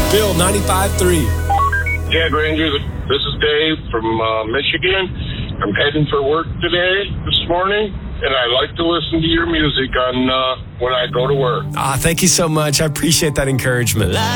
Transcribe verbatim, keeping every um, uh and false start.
Bill ninety-five point three. Yeah, Granger, this is Dave from uh, Michigan. I'm heading for work today, this morning, and I like to listen to your music on uh, when I go to work. Ah, thank you so much. I appreciate that encouragement.